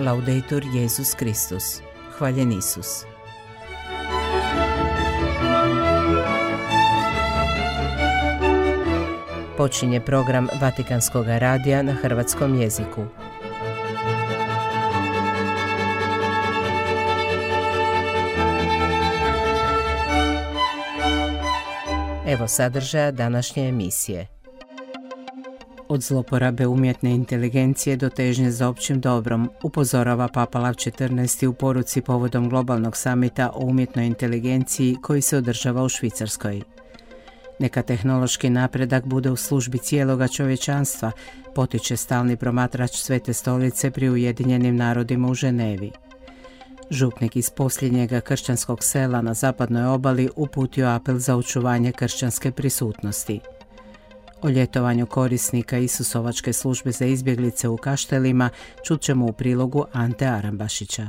Laudetur Jesus Kristus. Hvaljen Isus. Počinje program Vatikanskog radija na hrvatskom jeziku. Evo sadržaja današnje emisije. Od zloporabe umjetne inteligencije do težnje za općim dobrom, upozorava Papa Lav XIV u poruci povodom globalnog samita o umjetnoj inteligenciji koji se održava u Švicarskoj. Neka tehnološki napredak bude u službi cijeloga čovječanstva, potiče stalni promatrač Svete stolice pri Ujedinjenim narodima u Ženevi. Župnik iz posljednjega kršćanskog sela na zapadnoj obali uputio apel za očuvanje kršćanske prisutnosti. O ljetovanju korisnika Isusovačke službe za izbjeglice u Kaštelima čut ćemo u prilogu Ante Arambašića.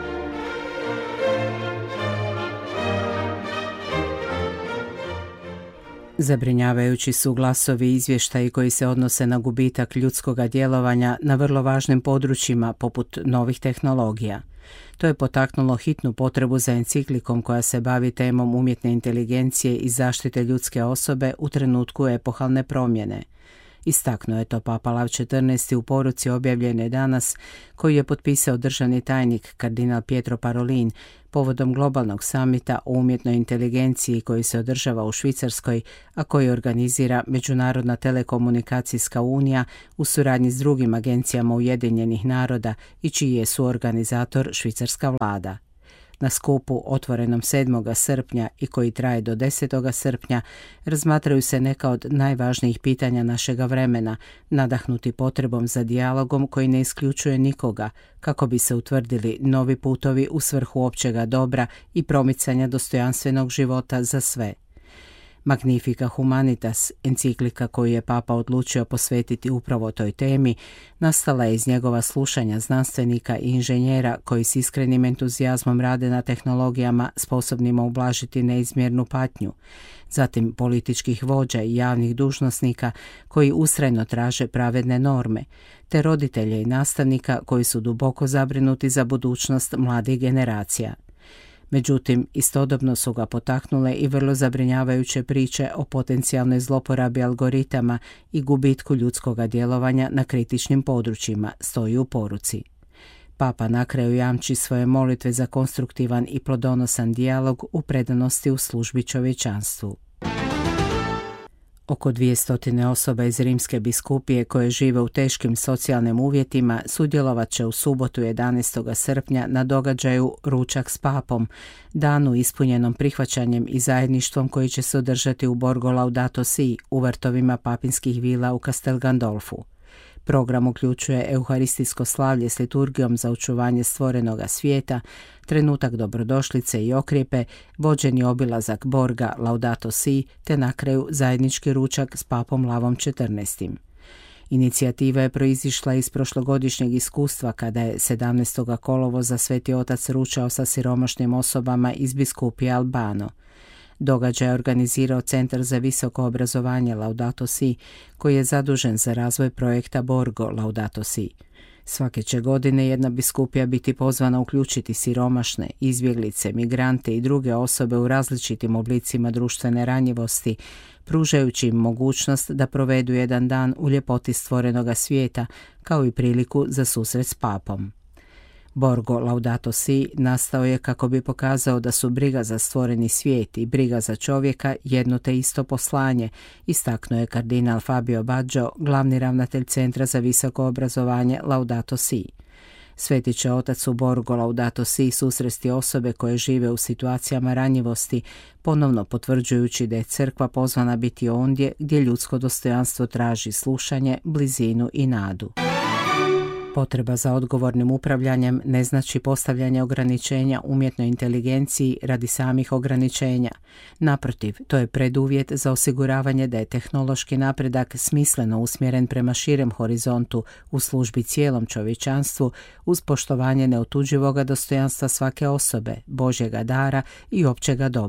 Zabrinjavajući su glasovi i izvještaji koji se odnose na gubitak ljudskoga djelovanja na vrlo važnim područjima poput novih tehnologija. To je potaknulo hitnu potrebu za enciklikom koja se bavi temom umjetne inteligencije i zaštite ljudske osobe u trenutku epohalne promjene. Istaknuo je to Papa Lav XIV u poruci objavljene danas, koju je potpisao državni tajnik kardinal Pietro Parolin povodom globalnog samita o umjetnoj inteligenciji koji se održava u Švicarskoj, a koji organizira Međunarodna telekomunikacijska unija u suradnji s drugim agencijama Ujedinjenih naroda i čiji je suorganizator švicarska vlada. Na skupu otvorenom 7. srpnja i koji traje do 10. srpnja razmatraju se neka od najvažnijih pitanja našega vremena, nadahnuti potrebom za dijalogom koji ne isključuje nikoga, kako bi se utvrdili novi putovi u svrhu općega dobra i promicanja dostojanstvenog života za sve. Magnifica Humanitas, enciklika koju je Papa odlučio posvetiti upravo toj temi, nastala je iz njegova slušanja znanstvenika i inženjera koji s iskrenim entuzijazmom rade na tehnologijama sposobnima ublažiti neizmjernu patnju, zatim političkih vođa i javnih dužnosnika koji ustrajno traže pravedne norme, te roditelje i nastavnika koji su duboko zabrinuti za budućnost mladih generacija. Međutim, istodobno su ga potaknule i vrlo zabrinjavajuće priče o potencijalnoj zloporabi algoritama i gubitku ljudskoga djelovanja na kritičnim područjima, stoji u poruci. Papa na kraju jamči svoje molitve za konstruktivan i plodonosan dijalog u predanosti u službi čovječanstvu. Oko 200 osoba iz Rimske biskupije koje žive u teškim socijalnim uvjetima sudjelovat će u subotu 11. srpnja na događaju Ručak s papom, danu ispunjenom prihvaćanjem i zajedništvom koji će se održati u Borgo Laudato Si u vrtovima papinskih vila u Castel Gandolfu. Program uključuje euharistijsko slavlje s liturgijom za očuvanje stvorenoga svijeta, trenutak dobrodošlice i okrijepe, vođeni obilazak Borga Laudato Si te na kraju zajednički ručak s papom Lavom XIV. Inicijativa je proizišla iz prošlogodišnjeg iskustva kada je 17. kolovoza Sveti Otac ručao sa siromašnim osobama iz biskupije Albano. Događaj je organizirao Centar za visoko obrazovanje Laudato Si, koji je zadužen za razvoj projekta Borgo Laudato Si. Svake će godine jedna biskupija biti pozvana uključiti siromašne, izbjeglice, migrante i druge osobe u različitim oblicima društvene ranjivosti, pružajući im mogućnost da provedu jedan dan u ljepoti stvorenoga svijeta, kao i priliku za susret s papom. Borgo Laudato Si nastao je kako bi pokazao da su briga za stvoreni svijet i briga za čovjeka jedno te isto poslanje, istaknuo je kardinal Fabio Baggio, glavni ravnatelj Centra za visoko obrazovanje Laudato Si. Sveti će otac u Borgo Laudato Si susresti osobe koje žive u situacijama ranjivosti, ponovno potvrđujući da je crkva pozvana biti ondje gdje ljudsko dostojanstvo traži slušanje, blizinu i nadu. Potreba za odgovornim upravljanjem ne znači postavljanje ograničenja umjetnoj inteligenciji radi samih ograničenja. Naprotiv, to je preduvjet za osiguravanje da je tehnološki napredak smisleno usmjeren prema širem horizontu u službi cijelom čovječanstvu uz poštovanje neotuđivoga dostojanstva svake osobe, Božjega dara i općega dobra.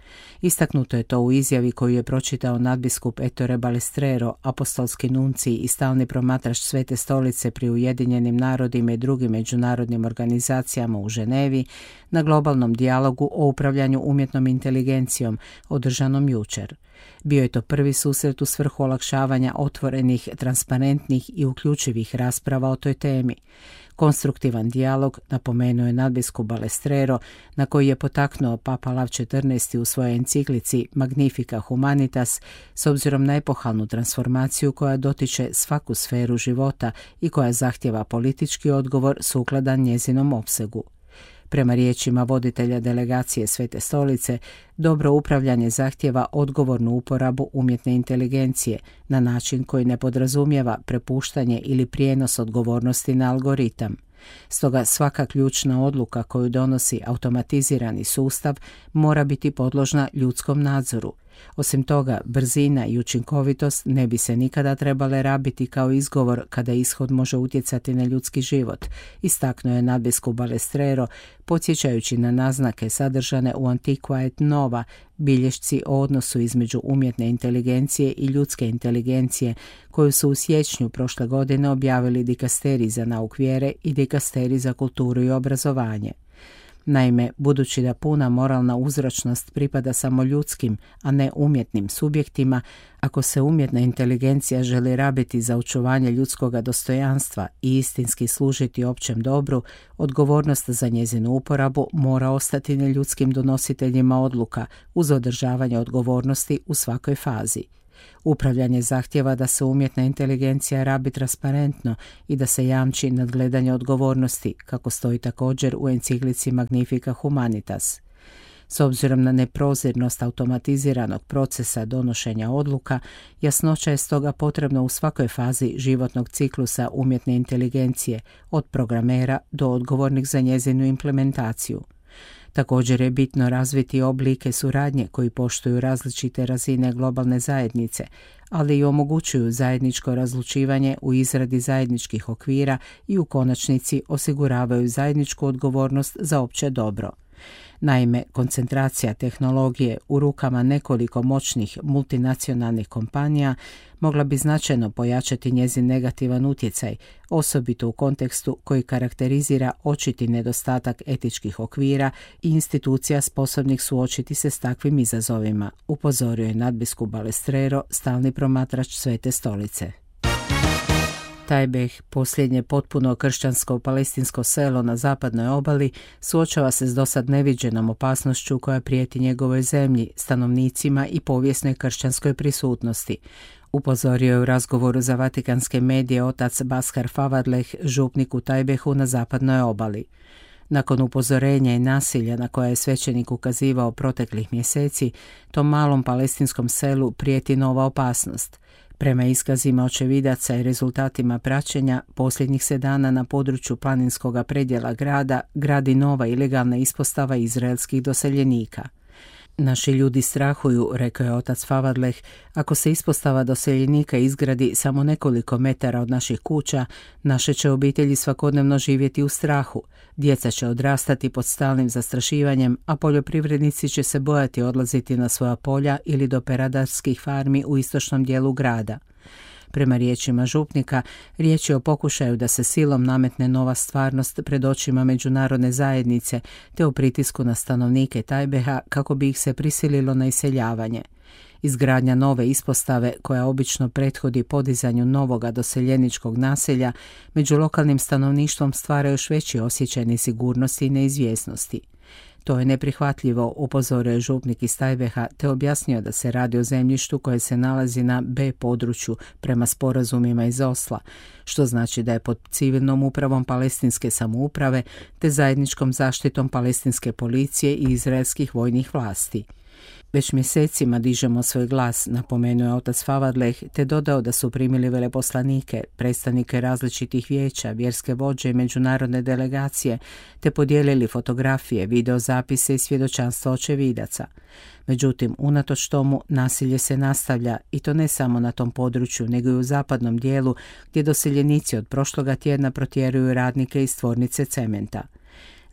Istaknuto je to u izjavi koju je pročitao nadbiskup Ettore Balestrero, apostolski nuncij i stalni promatrač Svete stolice pri Ujedinjenim narodima i drugim međunarodnim organizacijama u Ženevi na globalnom dijalogu o upravljanju umjetnom inteligencijom održanom jučer. Bio je to prvi susret u svrhu olakšavanja otvorenih, transparentnih i uključivih rasprava o toj temi. Konstruktivan dijalog, napomenuo je nadbiskup Balestrero, na koji je potaknuo Papa Lav XIV u svojoj enciklici Magnifica Humanitas, s obzirom na epohalnu transformaciju koja dotiče svaku sferu života i koja zahtjeva politički odgovor sukladan njezinom opsegu. Prema riječima voditelja delegacije Svete stolice, dobro upravljanje zahtjeva odgovornu uporabu umjetne inteligencije na način koji ne podrazumijeva prepuštanje ili prijenos odgovornosti na algoritam. Stoga svaka ključna odluka koju donosi automatizirani sustav mora biti podložna ljudskom nadzoru. Osim toga, brzina i učinkovitost ne bi se nikada trebale rabiti kao izgovor kada ishod može utjecati na ljudski život, istaknuo je nadbiskup Balestrero, podsjećajući na naznake sadržane u Antiqua et Nova, bilješci o odnosu između umjetne inteligencije i ljudske inteligencije, koju su u siječnju prošle godine objavili dikasterij za nauk vjere i dikasterij za kulturu i obrazovanje. Naime, budući da puna moralna uzročnost pripada samo ljudskim, a ne umjetnim subjektima, ako se umjetna inteligencija želi rabiti za očuvanje ljudskoga dostojanstva i istinski služiti općem dobru, odgovornost za njezinu uporabu mora ostati na ljudskim donositeljima odluka uz održavanje odgovornosti u svakoj fazi. Upravljanje zahtjeva da se umjetna inteligencija rabi transparentno i da se jamči nadgledanje odgovornosti, kako stoji također u enciklici Magnifica Humanitas. S obzirom na neprozirnost automatiziranog procesa donošenja odluka, jasnoća je stoga potrebna u svakoj fazi životnog ciklusa umjetne inteligencije, od programera do odgovornih za njezinu implementaciju. Također je bitno razviti oblike suradnje koji poštuju različite razine globalne zajednice, ali i omogućuju zajedničko razlučivanje u izradi zajedničkih okvira i u konačnici osiguravaju zajedničku odgovornost za opće dobro. Naime, koncentracija tehnologije u rukama nekoliko moćnih multinacionalnih kompanija mogla bi značajno pojačati njezin negativan utjecaj, osobito u kontekstu koji karakterizira očiti nedostatak etičkih okvira i institucija sposobnih suočiti se s takvim izazovima, upozorio je nadbiskup Balestrero, stalni promatrač Svete stolice. Tajbeh, posljednje potpuno kršćansko palestinsko selo na zapadnoj obali, suočava se s dosad neviđenom opasnošću koja prijeti njegovoj zemlji, stanovnicima i povijesnoj kršćanskoj prisutnosti. Upozorio je u razgovoru za vatikanske medije otac Baskar Favadleh, župnik u Tajbehu na zapadnoj obali. Nakon upozorenja i nasilja na koje je svećenik ukazivao proteklih mjeseci, tom malom palestinskom selu prijeti nova opasnost. Prema iskazima očevidaca i rezultatima praćenja, posljednjih se dana na području planinskog predjela grada gradi nova ilegalna ispostava izraelskih doseljenika. Naši ljudi strahuju, rekao je otac Favadleh, ako se ispostava doseljenika izgradi samo nekoliko metara od naših kuća, naše će obitelji svakodnevno živjeti u strahu, djeca će odrastati pod stalnim zastrašivanjem, a poljoprivrednici će se bojati odlaziti na svoja polja ili do peradarskih farmi u istočnom dijelu grada. Prema riječima župnika, riječ je o pokušaju da se silom nametne nova stvarnost pred očima međunarodne zajednice, te o pritisku na stanovnike Tajbeha kako bi ih se prisililo na iseljavanje. Izgradnja nove ispostave, koja obično prethodi podizanju novoga doseljeničkog naselja, među lokalnim stanovništvom stvara još veći osjećaj nesigurnosti i neizvjesnosti. To je neprihvatljivo, upozorio je župnik iz Tajbeha, te objasnio da se radi o zemljištu koje se nalazi na B području prema sporazumima iz Osla, što znači da je pod civilnom upravom palestinske samouprave te zajedničkom zaštitom palestinske policije i izraelskih vojnih vlasti. Već mjesecima dižemo svoj glas, napomenuo je otac Favadleh, te dodao da su primili veleposlanike, predstavnike različitih vijeća, vjerske vođe i međunarodne delegacije, te podijelili fotografije, videozapise i svjedočanstva očevidaca. Međutim, unatoč tomu, nasilje se nastavlja i to ne samo na tom području, nego i u zapadnom dijelu, gdje doseljenici od prošloga tjedna protjeruju radnike iz tvornice cementa.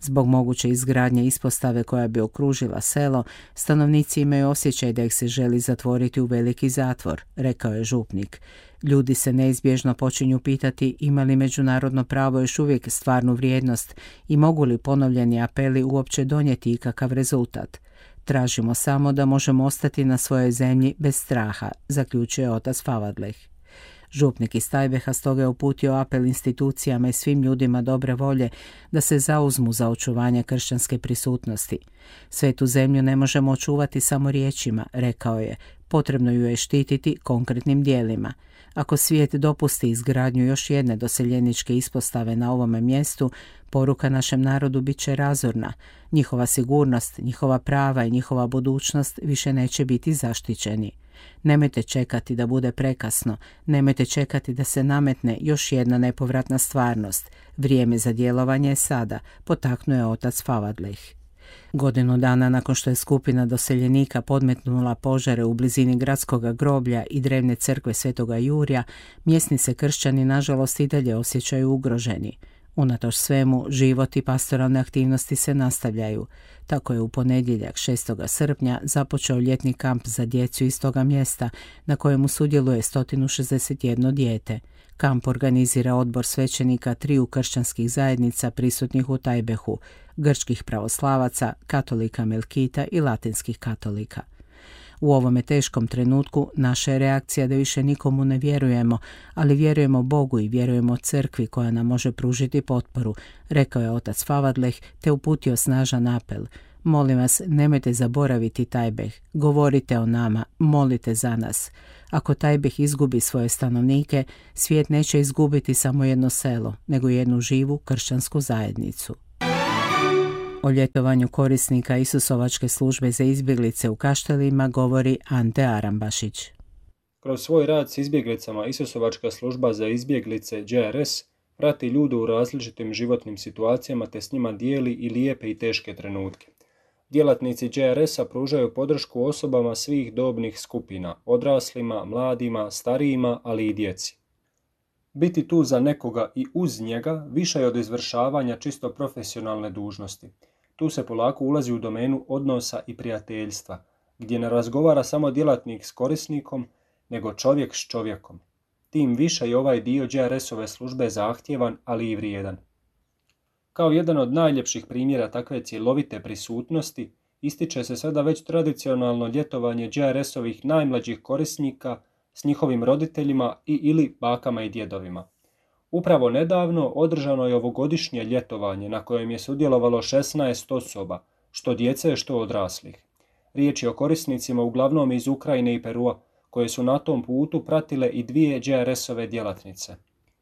Zbog moguće izgradnje ispostave koja bi okružila selo, stanovnici imaju osjećaj da ih se želi zatvoriti u veliki zatvor, rekao je župnik. Ljudi se neizbježno počinju pitati ima li međunarodno pravo još uvijek stvarnu vrijednost i mogu li ponovljeni apeli uopće donijeti ikakav rezultat. Tražimo samo da možemo ostati na svojoj zemlji bez straha, zaključuje otac Favadleh. Župnik iz Tajbeha stoga je uputio apel institucijama i svim ljudima dobre volje da se zauzmu za očuvanje kršćanske prisutnosti. Svetu zemlju ne možemo očuvati samo riječima, rekao je, potrebno ju je štititi konkretnim djelima. Ako svijet dopusti izgradnju još jedne doseljeničke ispostave na ovome mjestu, poruka našem narodu bit će razorna. Njihova sigurnost, njihova prava i njihova budućnost više neće biti zaštićeni. Nemojte čekati da bude prekasno, nemojte čekati da se nametne još jedna nepovratna stvarnost. Vrijeme za djelovanje je sada, potaknuo je otac Favadleh. Godinu dana nakon što je skupina doseljenika podmetnula požare u blizini gradskog groblja i drevne crkve Svetoga Jurja, mjesni se kršćani nažalost i dalje osjećaju ugroženi. Unatoč svemu, život i pastoralne aktivnosti se nastavljaju. Tako je u ponedjeljak 6. srpnja započeo ljetni kamp za djecu iz toga mjesta na kojemu sudjeluje 161 dijete. Kamp organizira odbor svećenika triju kršćanskih zajednica prisutnih u Tajbehu, grčkih pravoslavaca, katolika Melkita i latinskih katolika. U ovome teškom trenutku naša je reakcija da više nikomu ne vjerujemo, ali vjerujemo Bogu i vjerujemo crkvi koja nam može pružiti potporu, rekao je otac Favadleh te uputio snažan apel. Molim vas, nemojte zaboraviti Tajbeh, govorite o nama, molite za nas. Ako Tajbeh izgubi svoje stanovnike, svijet neće izgubiti samo jedno selo, nego jednu živu kršćansku zajednicu. O ljetovanju korisnika Isusovačke službe za izbjeglice u Kaštelima govori Ante Arambašić. Kroz svoj rad s izbjeglicama Isusovačka služba za izbjeglice GRS prati ljude u različitim životnim situacijama te s njima dijeli i lijepe i teške trenutke. Djelatnici GRS-a pružaju podršku osobama svih dobnih skupina, odraslima, mladima, starijima, ali i djeci. Biti tu za nekoga i uz njega više je od izvršavanja čisto profesionalne dužnosti. Tu se polako ulazi u domenu odnosa i prijateljstva, gdje ne razgovara samo djelatnik s korisnikom, nego čovjek s čovjekom. Tim više je ovaj dio GRS-ove službe zahtjevan, ali i vrijedan. Kao jedan od najljepših primjera takve cjelovite prisutnosti, ističe se sada već tradicionalno ljetovanje GRS-ovih najmlađih korisnika s njihovim roditeljima ili bakama i djedovima. Upravo nedavno održano je ovogodišnje ljetovanje na kojem je sudjelovalo 16 osoba, što djece, što odraslih. Riječ je o korisnicima uglavnom iz Ukrajine i Perua, koje su na tom putu pratile i dvije GRS-ove djelatnice.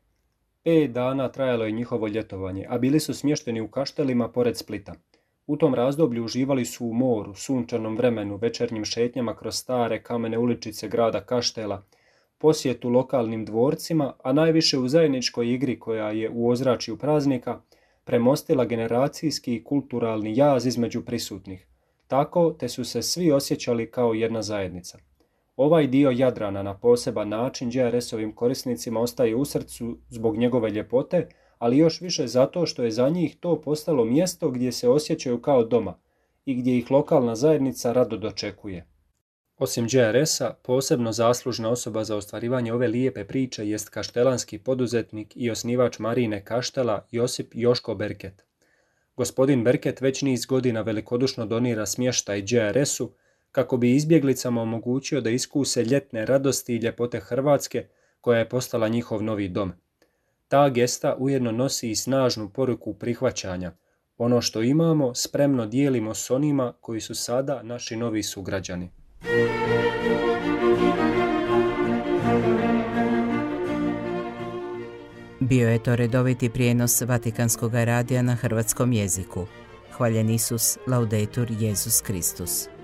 5 dana trajalo je njihovo ljetovanje, a bili su smješteni u Kaštelima pored Splita. U tom razdoblju uživali su u moru, sunčanom vremenu, večernjim šetnjama kroz stare kamene uličice grada Kaštela, posjetu lokalnim dvorcima, a najviše u zajedničkoj igri koja je u ozračju praznika premostila generacijski i kulturalni jaz između prisutnih. Tako te su se svi osjećali kao jedna zajednica. Ovaj dio Jadrana na poseban način GRS-ovim korisnicima ostaje u srcu zbog njegove ljepote, ali još više zato što je za njih to postalo mjesto gdje se osjećaju kao doma i gdje ih lokalna zajednica rado dočekuje. Osim GRS-a, posebno zaslužna osoba za ostvarivanje ove lijepe priče jest kaštelanski poduzetnik i osnivač Marine Kaštela Josip Joško Berket. Gospodin Berket već niz godina velikodušno donira smještaj GRS-u kako bi izbjeglicama omogućio da iskuse ljetne radosti i ljepote Hrvatske koja je postala njihov novi dom. Ta gesta ujedno nosi i snažnu poruku prihvaćanja. Ono što imamo spremno dijelimo s onima koji su sada naši novi sugrađani. Bio je to redoviti prijenos Vatikanskog radija na hrvatskom jeziku. Hvaljen Isus, laudetur Jesus Kristus.